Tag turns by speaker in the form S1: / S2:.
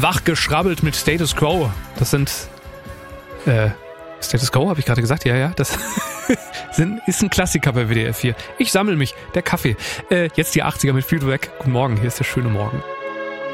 S1: wachgeschrabbelt mit Status Quo. Das sind, Status Quo, habe ich gerade gesagt? Ja, das ist ein Klassiker bei WDR 4. Ich sammle mich, der Kaffee. Jetzt die 80er mit Fleetwood Mac. Guten Morgen, hier ist der schöne Morgen.